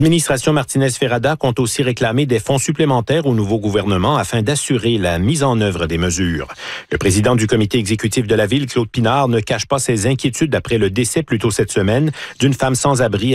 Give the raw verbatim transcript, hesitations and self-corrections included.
L'administration Martinez-Ferrada compte aussi réclamer des fonds supplémentaires au nouveau gouvernement afin d'assurer la mise en œuvre des mesures. Le président du comité exécutif de la ville, Claude Pinard, ne cache pas ses inquiétudes après le décès plus tôt cette semaine d'une femme sans abri